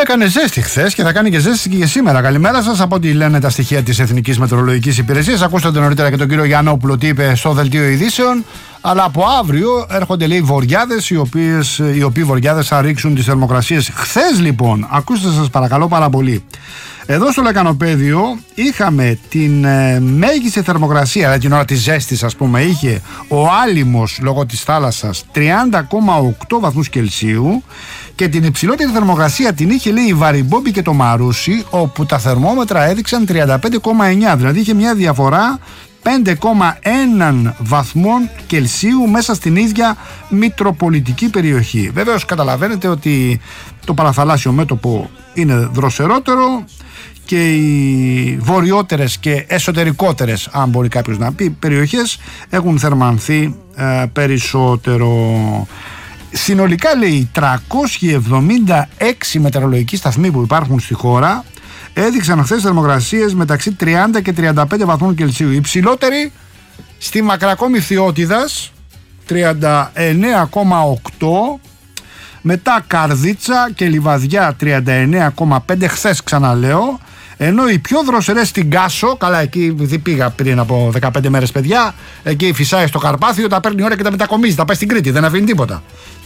Έκανε ζέστη χθες και θα κάνει και ζέστη και σήμερα. Καλημέρα σας από ό,τι λένε τα στοιχεία της Εθνικής Μετεωρολογικής Υπηρεσίας. Ακούσατε νωρίτερα και τον κύριο Γιαννόπουλο τι είπε στο δελτίο ειδήσεων. Αλλά από αύριο έρχονται, λέει, βοριάδες, οι οποίοι βοριάδες θα ρίξουν τις θερμοκρασίες. Χθες λοιπόν, ακούστε σας παρακαλώ πάρα πολύ. Εδώ στο Λεκανοπέδιο είχαμε την μέγιστη θερμοκρασία, δηλαδή την ώρα της ζέστης, ας πούμε, είχε ο Άλυμος λόγω της θάλασσας 30,8 βαθμούς Κελσίου και την υψηλότερη θερμοκρασία την είχε, λέει, η Βαριμπόμπη και το Μαρούσι, όπου τα θερμόμετρα έδειξαν 35,9, δηλαδή είχε μια διαφορά 5,1 βαθμών Κελσίου μέσα στην ίδια μητροπολιτική περιοχή. Βέβαιως καταλαβαίνετε ότι το παραθαλάσσιο μέτωπο είναι δροσερότερο και οι βορειότερες και εσωτερικότερες, αν μπορεί κάποιος να πει, περιοχές έχουν θερμανθεί περισσότερο. Συνολικά, λέει, 376 μετεωρολογικοί σταθμοί που υπάρχουν στη χώρα έδειξαν χθες θερμοκρασίες μεταξύ 30 και 35 βαθμών Κελσίου. Η υψηλότερη στη Μακρακόμη Θειότιδας 39,8, μετά Καρδίτσα και Λιβαδιά 39,5 χθες, ξαναλέω, ενώ οι πιο δροσερές στην Κάσο, καλά, εκεί πήγα πριν από 15 μέρες, παιδιά, εκεί φυσάει στο Καρπάθιο, τα παίρνει ώρα και τα μετακομίζει, τα πάει στην Κρήτη, δεν αφήνει τίποτα.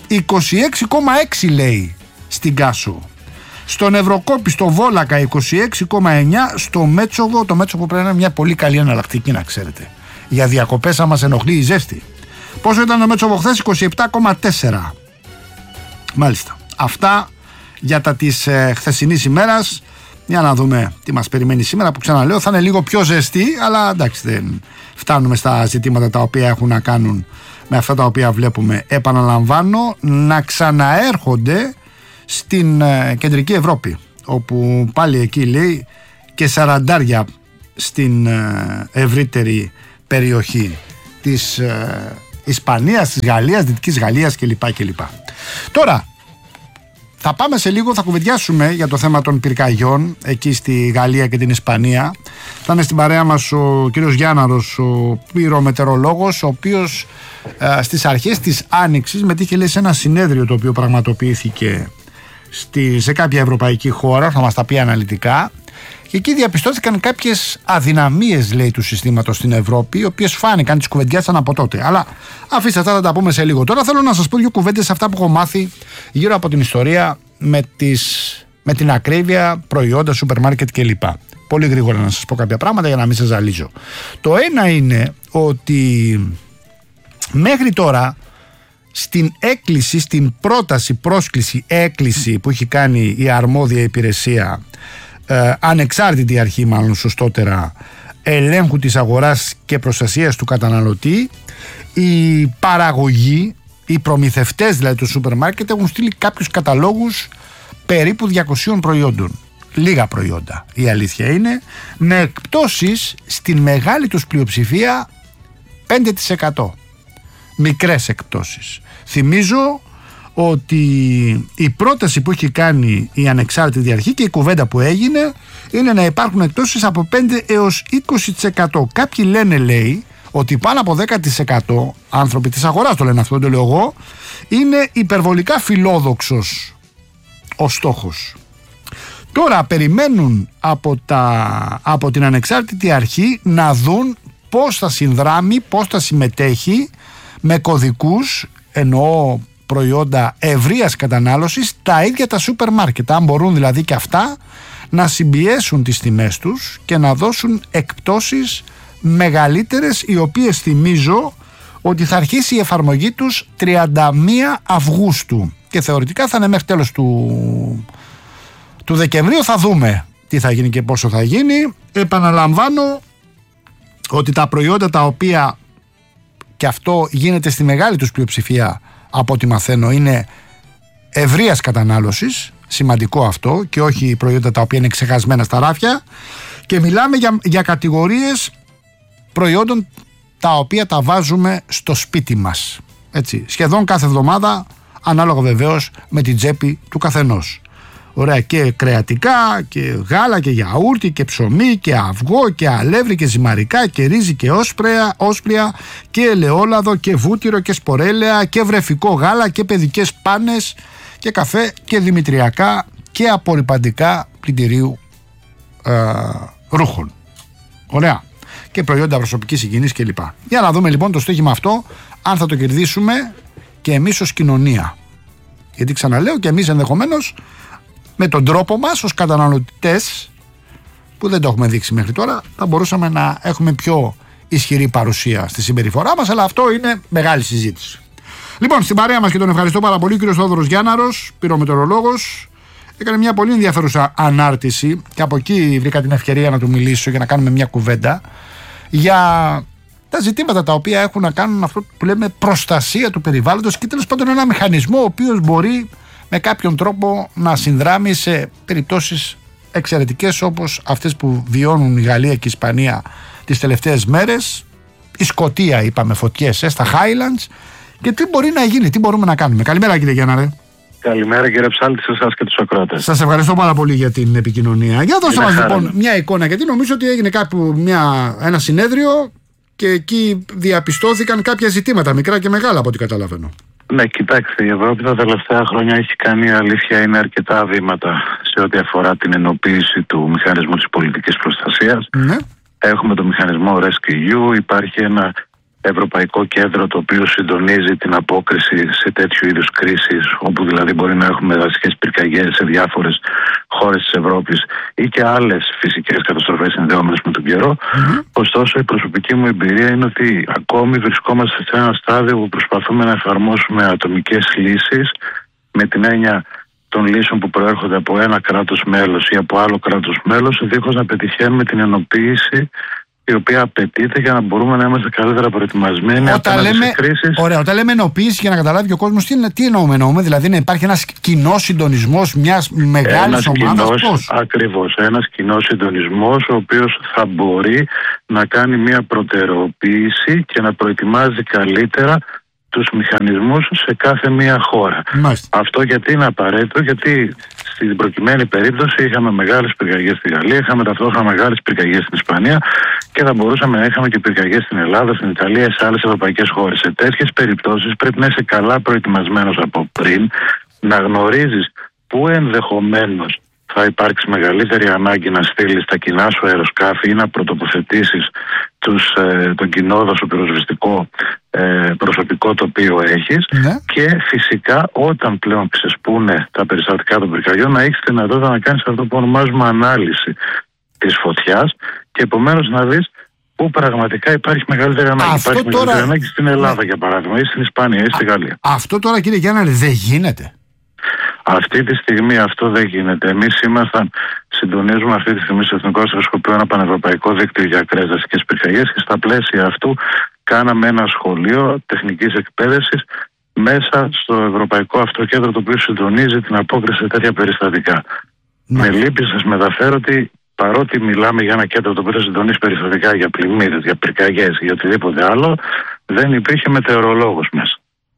26,6 λέει στην Κάσο. Στον Ευρωκόπη, στο Βόλακα 26,9, στο Μέτσοβο, το Μέτσοβο πρέπει να είναι μια πολύ καλή εναλλακτική, να ξέρετε. Για διακοπές, άμα σε ενοχλεί η ζέστη. Πόσο ήταν το Μέτσοβο χθες? 27,4. Μάλιστα. Αυτά για τα της χθεσινής ημέρας. Για να δούμε τι μας περιμένει σήμερα, που ξαναλέω θα είναι λίγο πιο ζεστή, αλλά εντάξει, δεν φτάνουμε στα ζητήματα τα οποία έχουν να κάνουν με αυτά τα οποία βλέπουμε. Επαναλαμβάνω, να ξαναέρχονται στην κεντρική Ευρώπη, όπου πάλι εκεί, λέει, και σαραντάρια στην ευρύτερη περιοχή της Ισπανίας, της Γαλλίας, Δυτικής Γαλλίας κλπ. Τώρα θα πάμε σε λίγο, θα κουβεντιάσουμε για το θέμα των πυρκαγιών εκεί στη Γαλλία και την Ισπανία. Θα είναι στην παρέα μας ο κύριος Γιάνναρος, ο πυρομετεωρολόγος, ο οποίος στις αρχές της Άνοιξης μετήχε, λέει, σε ένα συνέδριο το οποίο πραγματοποιήθηκε σε κάποια ευρωπαϊκή χώρα, θα μας τα πει αναλυτικά, και εκεί διαπιστώθηκαν κάποιες αδυναμίες, λέει, του συστήματος στην Ευρώπη, οι οποίες φάνηκαν, τις κουβεντιάσαν από τότε. Αλλά αφήστε αυτά, θα τα πούμε σε λίγο. Τώρα θέλω να σας πω δύο κουβέντες αυτά που έχω μάθει γύρω από την ιστορία με την ακρίβεια, προϊόντα, σούπερ μάρκετ κλπ. Πολύ γρήγορα να σας πω κάποια πράγματα για να μην σας ζαλίζω. Το ένα είναι ότι μέχρι τώρα στην έκκληση, στην πρόταση, πρόσκληση, έκκληση που έχει κάνει η αρμόδια υπηρεσία, ανεξάρτητη αρχή μάλλον σωστότερα, ελέγχου της αγοράς και προστασίας του καταναλωτή, οι παραγωγοί, οι προμηθευτές δηλαδή του σούπερ μάρκετ έχουν στείλει κάποιους καταλόγους περίπου 200 προϊόντων. Λίγα προϊόντα, η αλήθεια είναι, με εκπτώσεις στην μεγάλη τους πλειοψηφία 5%. Μικρές εκπτώσεις. Θυμίζω ότι η πρόταση που έχει κάνει η ανεξάρτητη αρχή και η κουβέντα που έγινε είναι να υπάρχουν εκπτώσεις από 5 έως 20%. Κάποιοι λένε, λέει, ότι πάνω από 10%, άνθρωποι της αγοράς το λένε αυτό, το λέω εγώ, είναι υπερβολικά φιλόδοξος ο στόχος. Τώρα περιμένουν από την ανεξάρτητη αρχή να δουν πώς θα συνδράμει, πώς θα συμμετέχει με κωδικούς, εννοώ προϊόντα ευρείας κατανάλωσης, τα ίδια τα σούπερ μάρκετ, αν μπορούν δηλαδή και αυτά να συμπιέσουν τις τιμές τους και να δώσουν εκπτώσεις μεγαλύτερες, οι οποίες θυμίζω ότι θα αρχίσει η εφαρμογή τους 31 Αυγούστου και θεωρητικά θα είναι μέχρι τέλος του Δεκεμβρίου. Θα δούμε τι θα γίνει και πόσο θα γίνει. Επαναλαμβάνω ότι τα προϊόντα τα οποία, και αυτό γίνεται στη μεγάλη τους πλειοψηφία από ό,τι μαθαίνω, είναι ευρείας κατανάλωσης, σημαντικό αυτό, και όχι προϊόντα τα οποία είναι ξεχασμένα στα ράφια, και μιλάμε για κατηγορίες προϊόντων τα οποία τα βάζουμε στο σπίτι μας, έτσι, σχεδόν κάθε εβδομάδα, ανάλογα βεβαίως με την τσέπη του καθενός. Ωραία, και κρεατικά και γάλα και γιαούρτι και ψωμί και αυγό και αλεύρι και ζυμαρικά και ρύζι και όσπρια και ελαιόλαδο και βούτυρο και σπορέλαια και βρεφικό γάλα και παιδικές πάνες και καφέ και δημητριακά και απορρυπαντικά πλυντηρίου ρούχων. Ωραία. Και προϊόντα προσωπικής υγιεινής κλπ. Για να δούμε λοιπόν το στοίχημα αυτό, αν θα το κερδίσουμε και εμείς ως κοινωνία. Γιατί ξαναλέω, και εμείς ενδεχομένως με τον τρόπο μας ως καταναλωτές, που δεν το έχουμε δείξει μέχρι τώρα, θα μπορούσαμε να έχουμε πιο ισχυρή παρουσία στη συμπεριφορά μας, αλλά αυτό είναι μεγάλη συζήτηση. Λοιπόν, στην παρέα μας, και τον ευχαριστώ πάρα πολύ, ο κύριος Θόδωρος Γιάνναρος, πυρομετεωρολόγος, έκανε μια πολύ ενδιαφέρουσα ανάρτηση και από εκεί βρήκα την ευκαιρία να του μιλήσω για να κάνουμε μια κουβέντα για τα ζητήματα τα οποία έχουν να κάνουν αυτό που λέμε προστασία του περιβάλλοντος και τέλος πάντων ένα μηχανισμό ο οποίος μπορεί με κάποιον τρόπο να συνδράμει σε περιπτώσεις εξαιρετικές όπως αυτές που βιώνουν η Γαλλία και η Ισπανία τις τελευταίες μέρες, η Σκωτία είπαμε, φωτιές στα Highlands, και τι μπορεί να γίνει, τι μπορούμε να κάνουμε. Καλημέρα κύριε Γιάνναρε. Καλημέρα κύριε Ψάλτη, σε εσάς και τους ακροατές. Σας ευχαριστώ πάρα πολύ για την επικοινωνία. Για δώστε μας λοιπόν μια εικόνα, γιατί νομίζω ότι έγινε κάπου ένα συνέδριο και εκεί διαπιστώθηκαν κάποια ζητήματα, μικρά και μεγάλα από ό,τι καταλαβαίνω. Ναι, κοιτάξτε, η Ευρώπη τα τελευταία χρόνια έχει κάνει, αλήθεια είναι, αρκετά βήματα σε ό,τι αφορά την ενοποίηση του μηχανισμού της πολιτικής προστασίας. Ναι. Έχουμε το μηχανισμό RescEU, υπάρχει ένα ευρωπαϊκό κέντρο το οποίο συντονίζει την απόκριση σε τέτοιου είδους κρίσεις, όπου δηλαδή μπορεί να έχουμε δασικές πυρκαγιές σε διάφορες χώρες της Ευρώπης ή και άλλες φυσικές καταστροφές συνδεόμενες με τον καιρό. Ωστόσο, η προσωπική μου εμπειρία είναι ότι ακόμη βρισκόμαστε σε ένα στάδιο που προσπαθούμε να εφαρμόσουμε ατομικές λύσεις, με την έννοια των λύσεων που προέρχονται από ένα κράτος μέλος ή από άλλο κράτος μέλος, δίχως να πετυχαίνουμε την ενοποίηση η οποία απαιτείται για να μπορούμε να είμαστε καλύτερα προετοιμασμένοι απέναντι σε κρίσεις. Ωραία, όταν λέμε ενοποίηση, για να καταλάβει ο κόσμος τι εννοούμε, δηλαδή να υπάρχει ένας κοινός συντονισμός μιας μεγάλης ομάδας. Ακριβώς, ένας κοινός συντονισμός ο οποίος θα μπορεί να κάνει μια προτεραιοποίηση και να προετοιμάζει καλύτερα τους μηχανισμούς σε κάθε μία χώρα. Μάλιστα. Αυτό γιατί είναι απαραίτητο? Γιατί στην προκειμένη περίπτωση είχαμε μεγάλες πυρκαγιές στη Γαλλία, είχαμε ταυτόχρονα μεγάλες πυρκαγιές στην Ισπανία και θα μπορούσαμε να είχαμε και πυρκαγιές στην Ελλάδα, στην Ιταλία, σε άλλες ευρωπαϊκές χώρες. Σε τέτοιες περιπτώσεις πρέπει να είσαι καλά προετοιμασμένος από πριν, να γνωρίζεις πού ενδεχομένως θα υπάρξει μεγαλύτερη ανάγκη να στείλεις τα κοινά σου αεροσκάφη ή να πρωτοποθετήσεις τον κοινό δασοπυροσβεστικό προσωπικό το οποίο έχεις. Ναι. Και φυσικά όταν πλέον ξεσπούνε τα περιστατικά των πυρκαγιών να έχεις τη δυνατότητα να κάνεις αυτό που ονομάζουμε ανάλυση της φωτιάς και επομένως να δεις πού πραγματικά υπάρχει μεγαλύτερη ανάγκη. Υπάρχει μεγαλύτερη ανάγκη στην Ελλάδα, για παράδειγμα, ή στην Ισπανία ή στη Γαλλία. Αυτό τώρα, κύριε Γιάνναρε, δεν γίνεται. Αυτή τη στιγμή αυτό δεν γίνεται. Εμείς συντονίζουμε αυτή τη στιγμή στο Εθνικό Αστροσκοπείο ένα πανευρωπαϊκό δίκτυο για ακραίες δασικές πυρκαγιές και στα πλαίσια αυτού κάναμε ένα σχολείο τεχνικής εκπαίδευσης μέσα στο Ευρωπαϊκό Αυτοκέντρο, το οποίο συντονίζει την απόκριση σε τέτοια περιστατικά. Με λύπη σας μεταφέρω ότι παρότι μιλάμε για ένα κέντρο το οποίο συντονίζει περιστατικά για πλημμύρες, για πυρκαγιές, για οτιδήποτε άλλο, δεν υπήρχε μετεωρολόγος μέσα.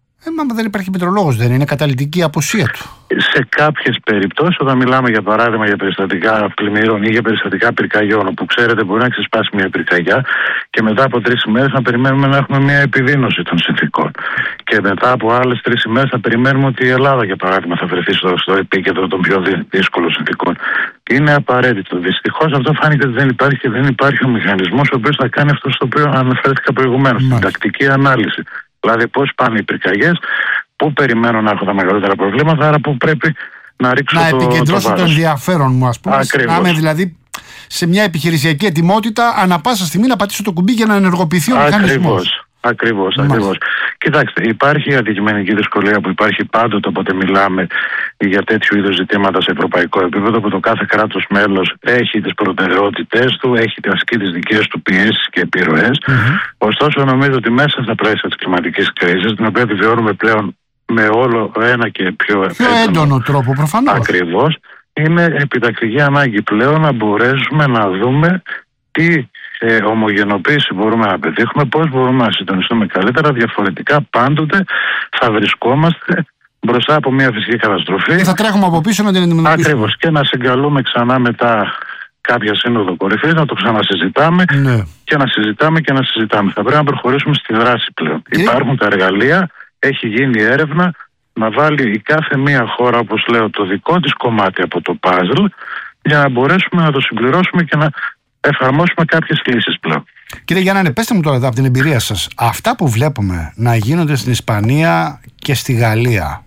Μα δεν υπάρχει μετρολόγος, δεν είναι καταλυτική απουσία του. Σε κάποιες περιπτώσεις, όταν μιλάμε για παράδειγμα για περιστατικά πλημμύρων ή για περιστατικά πυρκαγιών, όπου ξέρετε μπορεί να ξεσπάσει μια πυρκαγιά και μετά από 3 ημέρες να περιμένουμε να έχουμε μια επιδείνωση των συνθήκων. Και μετά από άλλες 3 ημέρες θα περιμένουμε ότι η Ελλάδα, για παράδειγμα, θα βρεθεί στο επίκεντρο των πιο δύσκολων συνθήκων. Είναι απαραίτητο. Δυστυχώς αυτό φάνηκε ότι δεν υπάρχει και δεν υπάρχει ο μηχανισμός ο οποίος θα κάνει αυτό στο οποίο αναφέρθηκα προηγουμένως, την τακτική ανάλυση. Δηλαδή πώς πάνε οι πυρκαγιές, πού περιμένω να έχω τα μεγαλύτερα προβλήματα, άρα πού πρέπει να ρίξω το βάρος. Να επικεντρώσω το ενδιαφέρον μου, ας πούμε. Να είμαι δηλαδή σε μια επιχειρησιακή ετοιμότητα ανά πάσα στιγμή να πατήσω το κουμπί για να ενεργοποιηθεί ο μηχανισμός. Ακριβώς. Κοιτάξτε, υπάρχει η αντικειμενική δυσκολία που υπάρχει πάντοτε όποτε μιλάμε για τέτοιου είδους ζητήματα σε ευρωπαϊκό επίπεδο, που το κάθε κράτος μέλος έχει τις προτεραιότητές του, έχει ασκεί τις δικές του πιέσεις και επιρροές. Ωστόσο, νομίζω ότι μέσα στα πλαίσια της κλιματικής κρίσης, την οποία τη βιώνουμε πλέον με όλο ένα και πιο έντονο τρόπο, προφανώς. Ακριβώς, είναι επιτακτική ανάγκη πλέον να μπορέσουμε να δούμε τι ομογενοποίηση μπορούμε να πετύχουμε, πώς μπορούμε να συντονιστούμε καλύτερα. Διαφορετικά πάντοτε θα βρισκόμαστε μπροστά από μια φυσική καταστροφή και θα τρέχουμε από πίσω να την αντιμετωπίσουμε. Ακριβώς, και να συγκαλούμε ξανά μετά κάποια σύνοδο κορυφής, να το ξανασυζητάμε και να συζητάμε και να συζητάμε. Θα πρέπει να προχωρήσουμε στη δράση πλέον. Υπάρχουν τα εργαλεία, έχει γίνει έρευνα, να βάλει η κάθε μία χώρα, όπως λέω, το δικό της κομμάτι από το puzzle, για να μπορέσουμε να το συμπληρώσουμε και να εφαρμόσουμε κάποιες λύσεις πλέον. Κύριε Γιάννη, πέστε μου τώρα από την εμπειρία σας, αυτά που βλέπουμε να γίνονται στην Ισπανία και στη Γαλλία,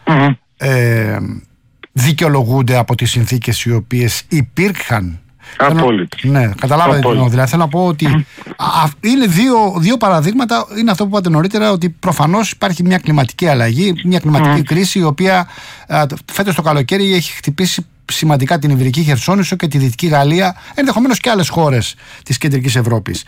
δικαιολογούνται από τις συνθήκες οι οποίες υπήρχαν? Απόλυτα. Ναι, καταλάβατε τι εννοώ. Δηλαδή θέλω να πω ότι είναι δύο παραδείγματα. Είναι αυτό που είπατε νωρίτερα, ότι προφανώς υπάρχει μια κλιματική αλλαγή, μια κλιματική κρίση, η οποία φέτος το καλοκαίρι έχει χτυπήσει σημαντικά την Ιβηρική Χερσόνησο και τη Δυτική Γαλλία, ενδεχομένως και άλλες χώρες της Κεντρικής Ευρώπης.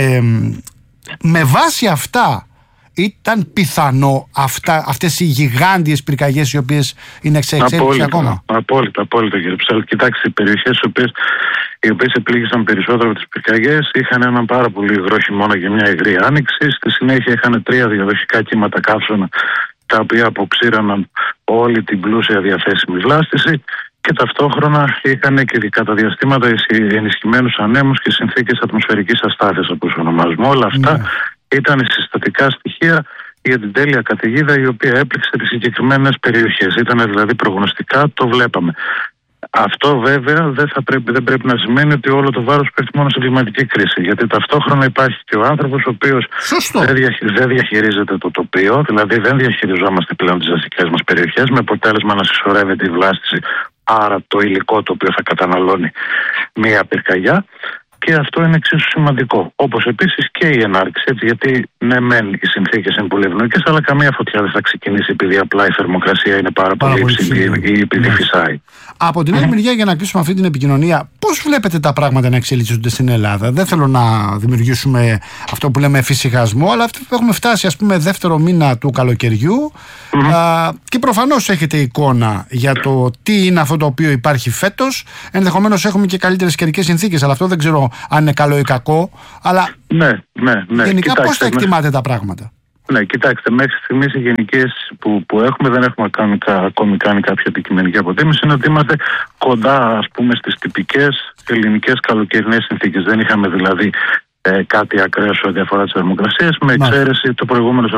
Με βάση αυτά, ήταν πιθανό αυτές οι γιγάντιες πυρκαγιές οι οποίες είναι εξέλιξη ακόμα? Απόλυτα κύριε Ψάλτη. Κοιτάξτε, οι περιοχές οι οποίες επλήγησαν περισσότερο από τις πυρκαγιές είχαν έναν πάρα πολύ υγρό χειμώνα και μια υγρή άνοιξη. Στη συνέχεια είχαν 3 διαδοχικά κύματα καύσωνα, τα οποία αποξήραναν όλη την πλούσια διαθέσιμη βλάστηση, και ταυτόχρονα είχαν και κατά διαστήματα ενισχυμένους ανέμους και συνθήκες ατμοσφαιρικής αστάθειας, όπως ονομάζουμε. Όλα αυτά ήταν συστατικά στοιχεία για την τέλεια καταιγίδα η οποία έπληξε τις συγκεκριμένες περιοχές. Ήταν δηλαδή προγνωστικά, το βλέπαμε. Αυτό βέβαια δεν πρέπει να σημαίνει ότι όλο το βάρος πέφτει μόνο στην κλιματική κρίση. Γιατί ταυτόχρονα υπάρχει και ο άνθρωπος ο οποίος δεν διαχειρίζεται το τοπίο, δηλαδή δεν διαχειριζόμαστε πλέον τις δασικές μας περιοχές, με αποτέλεσμα να συσσωρεύεται η βλάστηση, άρα το υλικό το οποίο θα καταναλώνει μία πυρκαγιά. Και αυτό είναι εξίσου σημαντικό. Όπως επίσης και η ενάρξη. Έτσι, γιατί ναι, μεν οι συνθήκες είναι πολύ ευνοϊκές, αλλά καμία φωτιά δεν θα ξεκινήσει επειδή απλά η θερμοκρασία είναι πάρα πολύ υψηλή ή επειδή φυσάει. Από την άλλη μεριά, για να κλείσουμε αυτή την επικοινωνία, πώς βλέπετε τα πράγματα να εξελίσσονται στην Ελλάδα? Δεν θέλω να δημιουργήσουμε αυτό που λέμε εφησυχασμό, αλλά έχουμε φτάσει, ας πούμε, δεύτερο μήνα του καλοκαιριού και προφανώς έχετε εικόνα για το τι είναι αυτό το οποίο υπάρχει φέτος. Ενδεχομένως έχουμε και καλύτερες καιρικές συνθήκες, αλλά αυτό δεν ξέρω αν είναι καλό ή κακό. Αλλά ναι. Γενικά, πώς θα εκτιμάτε τα πράγματα? Ναι, κοιτάξτε, μέχρι στιγμής οι γενικές που έχουμε, δεν έχουμε ακόμη κάνει κάποια αντικειμενική αποτίμηση, είναι ότι είμαστε κοντά, ας πούμε, στις τυπικές ελληνικές καλοκαιρινές συνθήκες. Δεν είχαμε δηλαδή κάτι ακραίο σε ό,τι αφορά τις θερμοκρασίες, με εξαίρεση το προηγούμενο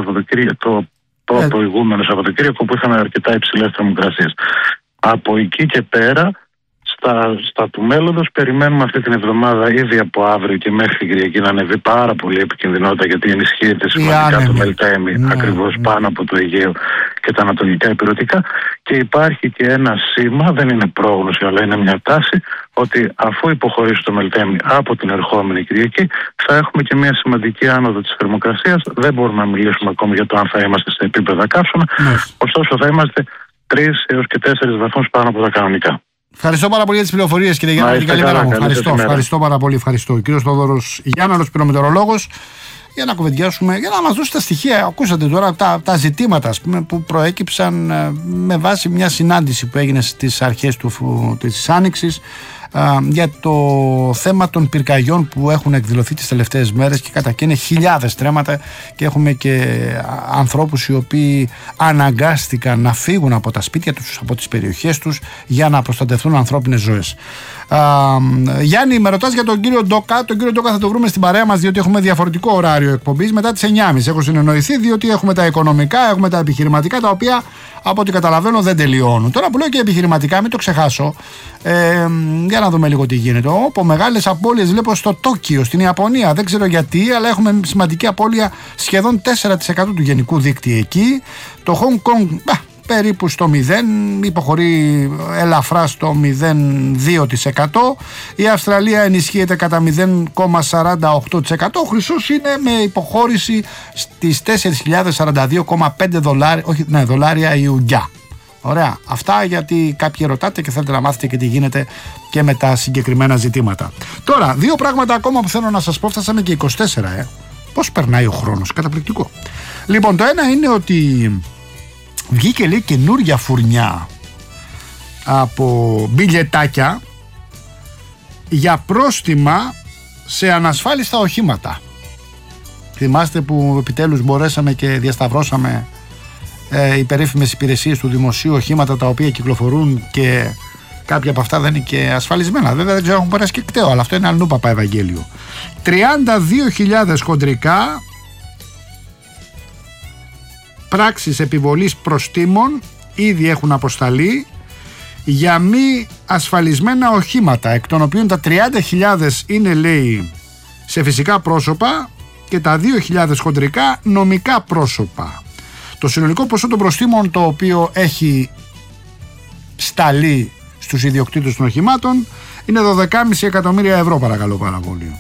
Σαββατοκύριακο που είχαμε αρκετά υψηλές θερμοκρασίες. Από εκεί και πέρα, στα του μέλλοντος, περιμένουμε αυτή την εβδομάδα, ήδη από αύριο και μέχρι την Κυριακή, να ανεβεί πάρα πολύ επικινδυνότητα, γιατί ενισχύεται σημαντικά το Μελτέμι ακριβώς πάνω από το Αιγαίο και τα ανατολικά ηπειρωτικά. Και υπάρχει και ένα σήμα, δεν είναι πρόγνωση αλλά είναι μια τάση, ότι αφού υποχωρήσει το Μελτέμι από την ερχόμενη Κυριακή, θα έχουμε και μια σημαντική άνοδο της θερμοκρασίας. Δεν μπορούμε να μιλήσουμε ακόμη για το αν θα είμαστε σε επίπεδα καύσωνα, ωστόσο θα είμαστε 3 έως και 4 βαθμούς πάνω από τα κανονικά. Ευχαριστώ πάρα πολύ για τις πληροφορίες, κύριε Γιάννη. Καλή μέρα μου. Ευχαριστώ πάρα πολύ. Ευχαριστώ. Ο κύριος Θόδωρος Γιάνναλος, πυρομετεωρολόγος, για να κουβεντιάσουμε, για να μας δώσει τα στοιχεία. Ακούσατε τώρα τα ζητήματα, ας πούμε, που προέκυψαν με βάση μια συνάντηση που έγινε στις αρχές της Άνοιξης για το θέμα των πυρκαγιών που έχουν εκδηλωθεί τις τελευταίες μέρες, και κατά και είναι χιλιάδες τρέματα, και έχουμε και ανθρώπους οι οποίοι αναγκάστηκαν να φύγουν από τα σπίτια τους, από τις περιοχές τους, για να προστατευτούν ανθρώπινες ζωές. Γιάννη, με ρωτάς για τον κύριο Ντόκα. Τον κύριο Ντόκα θα το βρούμε στην παρέα μας, διότι έχουμε διαφορετικό ωράριο εκπομπής μετά τις 9.30. Έχω συνεννοηθεί, διότι έχουμε τα οικονομικά, έχουμε τα επιχειρηματικά, τα οποία από ό,τι καταλαβαίνω δεν τελειώνουν. Τώρα που λέω και επιχειρηματικά, μην το ξεχάσω, για να δούμε λίγο τι γίνεται. Όπου μεγάλες απώλειες βλέπω στο Τόκιο, στην Ιαπωνία. Δεν ξέρω γιατί, αλλά έχουμε σημαντική απώλεια, σχεδόν 4% του γενικού δίκτυου εκεί. Το Hong Kong περίπου στο 0, υποχωρεί ελαφρά στο 0,2%. Η Αυστραλία ενισχύεται κατά 0,48%. Ο χρυσός είναι με υποχώρηση στις 4.042,5 δολάρια η ουγγιά. Ωραία. Αυτά, γιατί κάποιοι ρωτάτε και θέλετε να μάθετε και τι γίνεται και με τα συγκεκριμένα ζητήματα. Τώρα, 2 πράγματα ακόμα που θέλω να σας πω. Φτάσαμε και 24, Πώς περνάει ο χρόνος, καταπληκτικό. Λοιπόν, το ένα είναι ότι βγήκε, λέει, καινούρια φουρνιά από μπιλιετάκια για πρόστιμα σε ανασφάλιστα οχήματα. Θυμάστε που επιτέλους μπορέσαμε και διασταυρώσαμε οι περίφημες υπηρεσίες του δημοσίου, οχήματα τα οποία κυκλοφορούν και κάποια από αυτά δεν είναι και ασφαλισμένα. Βέβαια δεν ξέρω, έχουν περάσει και κταίο, αλλά αυτό είναι αλλού παπά Ευαγγέλιο. 32.000 χοντρικά πράξεις επιβολής προστίμων ήδη έχουν αποσταλεί για μη ασφαλισμένα οχήματα, εκ των οποίων τα 30.000 είναι, λέει, σε φυσικά πρόσωπα και τα 2.000 χοντρικά νομικά πρόσωπα. Το συνολικό ποσό των προστίμων, το οποίο έχει σταλεί στους ιδιοκτήτες των οχημάτων, είναι 12,5 εκατομμύρια ευρώ, παρακαλώ πάρα πολύ.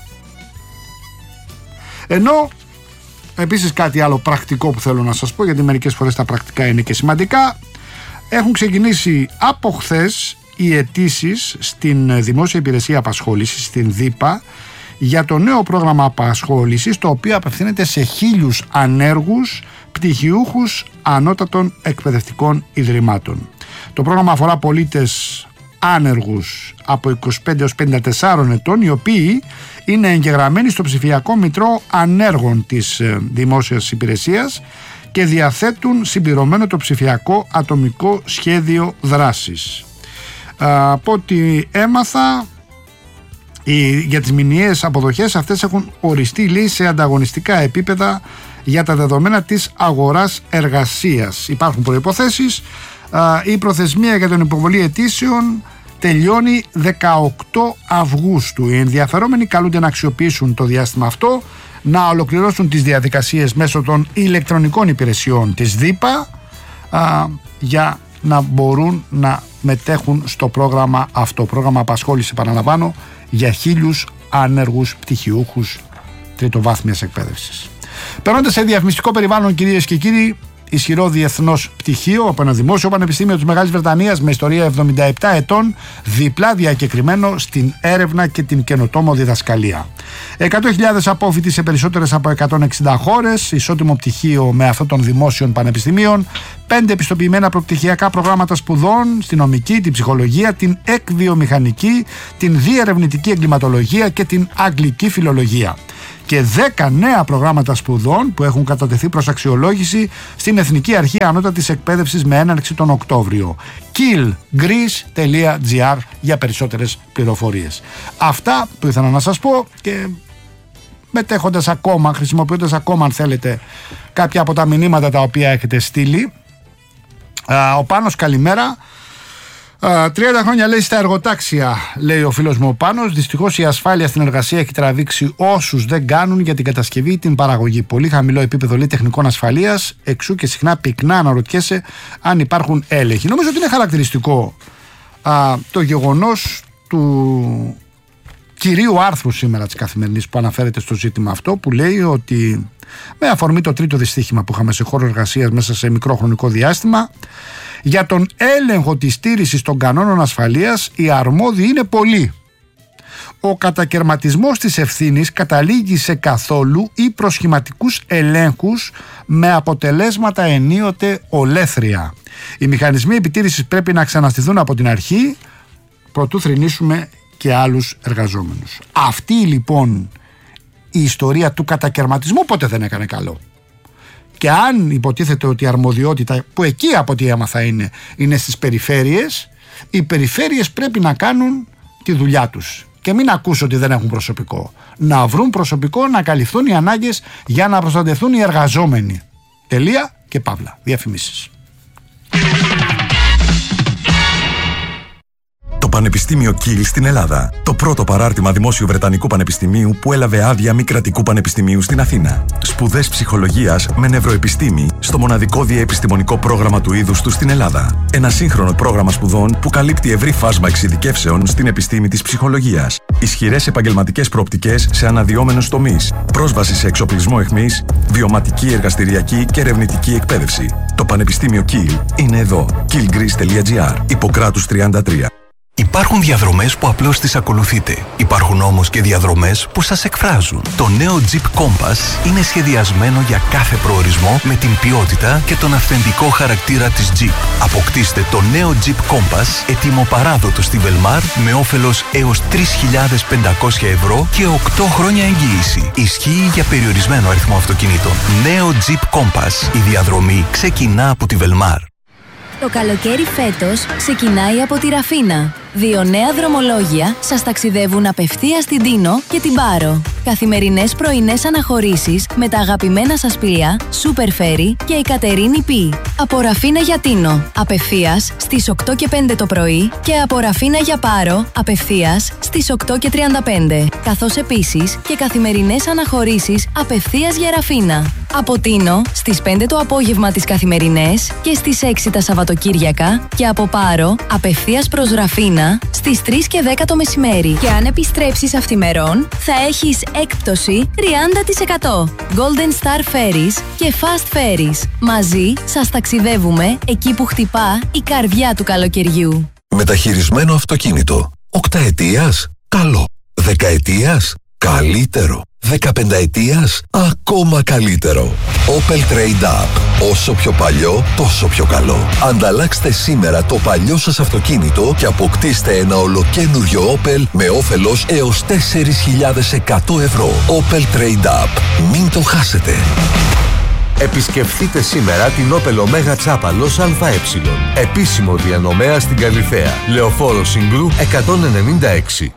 Ενώ επίσης κάτι άλλο πρακτικό που θέλω να σας πω, γιατί μερικές φορές τα πρακτικά είναι και σημαντικά, έχουν ξεκινήσει από χθες οι αιτήσεις στην Δημόσια Υπηρεσία Απασχόλησης, στην ΔΥΠΑ, για το νέο πρόγραμμα απασχόλησης, το οποίο απευθύνεται σε 1.000 ανέργους πτυχιούχους ανώτατων εκπαιδευτικών ιδρυμάτων. Το πρόγραμμα αφορά πολίτες άνεργους από 25 έως 54 ετών, οι οποίοι είναι εγγεγραμμένοι στο ψηφιακό μητρό ανέργων της Δημόσιας Υπηρεσίας και διαθέτουν συμπληρωμένο το ψηφιακό ατομικό σχέδιο δράσης. Από ό,τι έμαθα, για τις μηνιαίες αποδοχές αυτές έχουν οριστεί, λέει, σε ανταγωνιστικά επίπεδα για τα δεδομένα της αγοράς εργασίας. Υπάρχουν προϋποθέσεις. Η προθεσμία για την υποβολή αιτήσεων τελειώνει 18 Αυγούστου. Οι ενδιαφερόμενοι καλούνται να αξιοποιήσουν το διάστημα αυτό, να ολοκληρώσουν τις διαδικασίες μέσω των ηλεκτρονικών υπηρεσιών της ΔΥΠΑ για να μπορούν να μετέχουν στο πρόγραμμα αυτό. Πρόγραμμα απασχόληση, επαναλαμβάνω, για 1.000 άνεργους πτυχιούχους τριτοβάθμιας εκπαίδευσης. Περνώντας σε διαφημιστικό περιβάλλον, κυρίες και κύριοι, ισχυρό διεθνώς πτυχίο από ένα δημόσιο πανεπιστήμιο της Μεγάλης Βρετανίας με ιστορία 77 ετών, διπλά διακεκριμένο στην έρευνα και την καινοτόμο διδασκαλία. 100.000 απόφοιτοι σε περισσότερες από 160 χώρες, ισότιμο πτυχίο με αυτό των δημόσιων πανεπιστημίων, 5 επιστοποιημένα προπτυχιακά προγράμματα σπουδών στη νομική, την ψυχολογία, την εκβιομηχανική, την διερευνητική εγκληματολογία και την αγγλική φιλολογία. Και 10 νέα προγράμματα σπουδών που έχουν κατατεθεί προς αξιολόγηση στην Εθνική Αρχή Ανώτατης Εκπαίδευσης με έναρξη τον Οκτώβριο. killgreece.gr για περισσότερες πληροφορίες. Αυτά που ήθελα να σας πω, και μετέχοντας ακόμα, χρησιμοποιώντας ακόμα, αν θέλετε, κάποια από τα μηνύματα τα οποία έχετε στείλει. Ο Πάνος, καλημέρα. 30 χρόνια, λέει, στα εργοτάξια, λέει ο φίλος μου ο Πάνος. Δυστυχώς η ασφάλεια στην εργασία έχει τραβήξει όσους δεν κάνουν για την κατασκευή ή την παραγωγή. Πολύ χαμηλό επίπεδο, λέει, τεχνικών ασφαλείας, εξού και συχνά πυκνά αναρωτιέσαι αν υπάρχουν έλεγχοι. Νομίζω ότι είναι χαρακτηριστικό το γεγονός του κυρίου άρθρου σήμερα της Καθημερινής που αναφέρεται στο ζήτημα αυτό, που λέει ότι με αφορμή το τρίτο δυστύχημα που είχαμε σε χώρο εργασίας μέσα σε μικρό χρονικό διάστημα, για τον έλεγχο της στήρησης των κανόνων ασφαλείας οι αρμόδιοι είναι πολλοί. Ο κατακερματισμός της ευθύνης καταλήγει σε καθόλου ή προσχηματικούς ελέγχους με αποτελέσματα ενίοτε ολέθρια. Οι μηχανισμοί επιτήρησης πρέπει να ξαναστηθούν από την αρχή, προτού θρηνήσουμε και άλλους εργαζόμενους. Αυτή λοιπόν η ιστορία του κατακερματισμού ποτέ δεν έκανε καλό. Και αν υποτίθεται ότι η αρμοδιότητα, που εκεί από ό,τι έμαθα είναι στις περιφέρειες, οι περιφέρειες πρέπει να κάνουν τη δουλειά τους. Και μην ακούσω ότι δεν έχουν προσωπικό. Να βρουν προσωπικό, να καλυφθούν οι ανάγκες για να προστατευτούν οι εργαζόμενοι. Τελεία και παύλα. Διαφημίσεις. Το Πανεπιστήμιο Κιλ στην Ελλάδα. Το πρώτο παράρτημα δημόσιου Βρετανικού Πανεπιστημίου που έλαβε άδεια μη κρατικού πανεπιστημίου στην Αθήνα. Σπουδές ψυχολογίας με νευροεπιστήμη στο μοναδικό διεπιστημονικό πρόγραμμα του είδους του στην Ελλάδα. Ένα σύγχρονο πρόγραμμα σπουδών που καλύπτει ευρύ φάσμα εξειδικεύσεων στην επιστήμη της ψυχολογίας. Ισχυρές επαγγελματικές προοπτικές σε αναδυόμενους τομείς. Πρόσβαση σε εξοπλισμό αιχμής, βιωματική, εργαστηριακή και ερευνητική εκπαίδευση. Το Πανεπιστήμιο Κιλ είναι εδώ. killgreece.gr. Ιπποκράτους 33. Υπάρχουν διαδρομές που απλώς τις ακολουθείτε. Υπάρχουν όμως και διαδρομές που σας εκφράζουν. Το νέο Jeep Compass είναι σχεδιασμένο για κάθε προορισμό με την ποιότητα και τον αυθεντικό χαρακτήρα της Jeep. Αποκτήστε το νέο Jeep Compass έτοιμο παράδοτο στη Velmar με όφελος έως 3.500 ευρώ και 8 χρόνια εγγύηση. Ισχύει για περιορισμένο αριθμό αυτοκινήτων. Νέο Jeep Compass. Η διαδρομή ξεκινά από τη Velmar. Το καλοκαίρι φέτος ξεκινάει από τη Ραφίνα. 2 νέα δρομολόγια σας ταξιδεύουν απευθείας στην Τίνο και την Πάρο. Καθημερινές πρωινές αναχωρήσεις με τα αγαπημένα σας πλοία Super Ferry και η Κατερίνη Π. Από Ραφίνα για Τίνο, απευθείας στις 8 και 5 το πρωί και από Ραφίνα για Πάρο, απευθείας στις 8 και 35. Καθώς επίσης και καθημερινές αναχωρήσεις απευθείας για Ραφίνα. Από Τίνο στις 5 το απόγευμα τις καθημερινές και στις 6 τα Σαββατοκύριακα και από Πάρο απευθείας προς Ραφίνα στις 3 και 10 το μεσημέρι. Και αν επιστρέψεις αυθημερών θα έχεις έκπτωση 30%. Golden Star Ferries και Fast Ferries. Μαζί σας ταξιδεύουμε εκεί που χτυπά η καρδιά του καλοκαιριού. Μεταχειρισμένο αυτοκίνητο. 8 ετίας? Καλό. 10 ετίας? Καλύτερο. 15 ετίας? Ακόμα καλύτερο. Opel Trade Up. Όσο πιο παλιό, τόσο πιο καλό. Ανταλλάξτε σήμερα το παλιό σας αυτοκίνητο και αποκτήστε ένα ολοκένουργιο Opel με όφελος έως 4.100 ευρώ. Opel Trade Up. Μην το χάσετε. Επισκεφτείτε σήμερα την Opel Omega Τσάπαλος ΑΕ. Επίσημο διανομέα στην Καλιθέα. Λεωφόρο Συγκρού 196.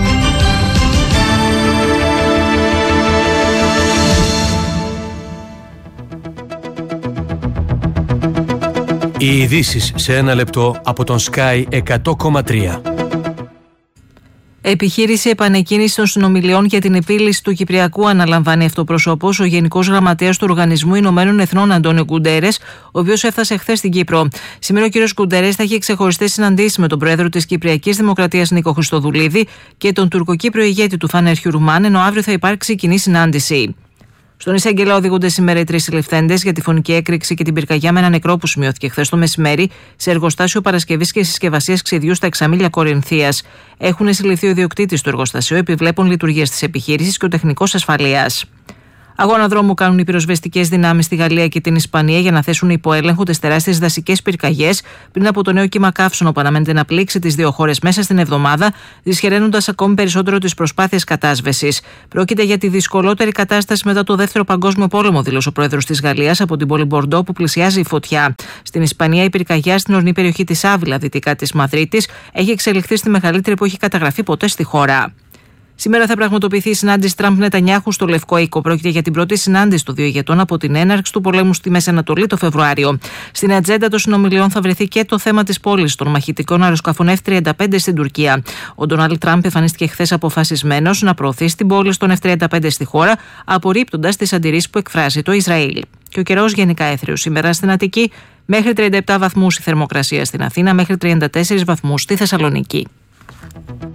Οι ειδήσεις σε ένα λεπτό από τον Sky 100,3. Επιχείρηση επανεκκίνηση των συνομιλιών για την επίλυση του Κυπριακού αναλαμβάνει αυτοπροσώπως ο Γενικός Γραμματέας του Οργανισμού Ηνωμένων Εθνών Αντώνιο Γκουντέρες, ο οποίος έφτασε χθες στην Κύπρο. Σήμερα ο κ. Γκουντέρες θα έχει ξεχωριστές συναντήσεις με τον Πρόεδρο της Κυπριακής Δημοκρατίας Νίκο Χριστοδουλίδη και τον Τουρκοκύπριο ηγέτη του Φάνερ Χιουρμάν, ενώ αύριο θα υπάρξει κοινή συνάντηση. Στον εισαγγελέα οδηγούνται σήμερα οι 3 συλληφθέντες για τη φωνική έκρηξη και την πυρκαγιά με ένα νεκρό που σημειώθηκε χθες το μεσημέρι σε εργοστάσιο παρασκευής και συσκευασίας ξυδιού στα Εξαμήλια Κορινθίας. Έχουν συλληφθεί ο ιδιοκτήτης του εργοστασίου, επιβλέπουν λειτουργίες της επιχείρησης και ο τεχνικός ασφαλείας. Αγώνα δρόμου κάνουν οι πυροσβεστικές δυνάμεις στη Γαλλία και την Ισπανία για να θέσουν υπό έλεγχο τις τεράστιες δασικές πυρκαγιές πριν από το νέο κύμα καύσωνο που αναμένεται να πλήξει τις δύο χώρες μέσα στην εβδομάδα, δυσχεραίνοντας ακόμη περισσότερο τις προσπάθειες κατάσβεσης. Πρόκειται για τη δυσκολότερη κατάσταση μετά το Δεύτερο Παγκόσμιο Πόλεμο, δήλωσε ο πρόεδρος της Γαλλίας από την πόλη Μπορντό που πλησιάζει η φωτιά. Στην Ισπανία, η πυρκαγιά στην ορεινή περιοχή της Άβυλα, δυτικά της Μαδρίτης, έχει εξελιχθεί στη μεγαλύτερη που έχει καταγραφεί ποτέ στη χώρα. Σήμερα θα πραγματοποιηθεί η συνάντηση Τραμπ-Νετανιάχου στο Λευκό Οίκο. Πρόκειται για την πρώτη συνάντηση των δύο ηγετών από την έναρξη του πολέμου στη Μέση Ανατολή το Φεβρουάριο. Στην ατζέντα των συνομιλιών θα βρεθεί και το θέμα της πώλησης των μαχητικών αεροσκαφών F-35 στην Τουρκία. Ο Ντόναλντ Τραμπ εμφανίστηκε χθες αποφασισμένος να προωθήσει την πώληση των F-35 στη χώρα, απορρίπτοντας τις αντιρρήσεις που εκφράζει το Ισραήλ. Και ο καιρός γενικά έθριος σήμερα στην Αττική, μέχρι 37 βαθμούς η θερμοκρασία στην Αθήνα, μέχρι 34 βαθμούς στη Θεσσαλονίκη.